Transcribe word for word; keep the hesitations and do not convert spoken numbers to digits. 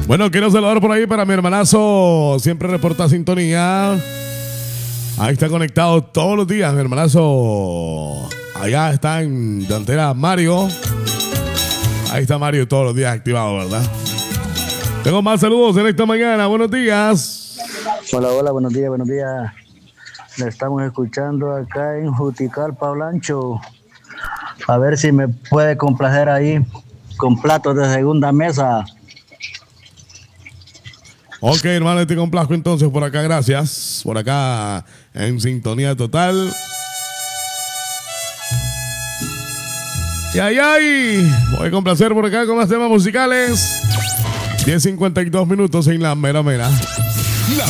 Bueno, quiero saludar por ahí para mi hermanazo. Siempre reporta sintonía. Ahí está conectado todos los días, mi hermanazo. Allá está en delantera Mario. Ahí está Mario todos los días activado, ¿verdad? Tengo más saludos en esta mañana. Buenos días. Hola, hola, buenos días, buenos días. Le estamos escuchando acá en Juticalpa, Blancho. A ver si me puede complacer ahí con platos de segunda mesa. Ok, hermano, te complazco entonces por acá, gracias. Por acá en sintonía total. Y ay, ay, voy a complacer por acá con más temas musicales. diez cincuenta y dos minutos en la mera mera.